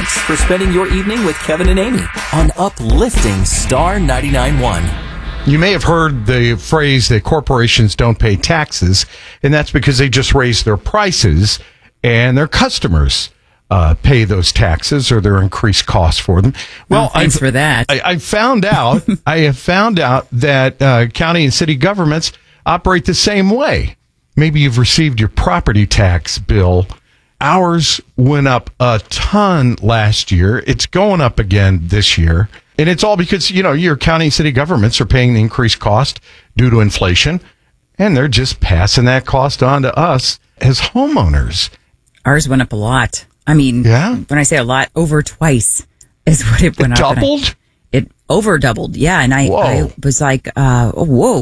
Thanks for spending your evening with Kevin and Amy on Uplifting Star 99.1. You may have heard the phrase that corporations don't pay taxes, and that's because they just raise their prices and their customers pay those taxes or their increased costs for them. Well, thanks for that. I have found out that county and city governments operate the same way. Maybe you've received your property tax bill. Ours went up a ton last year. It's going up again this year. And it's all because, your county and city governments are paying the increased cost due to inflation, and they're just passing that cost on to us as homeowners. Ours went up a lot. I mean, when I say a lot, over twice is what it went up. Doubled? It over doubled, yeah. And I was like, whoa.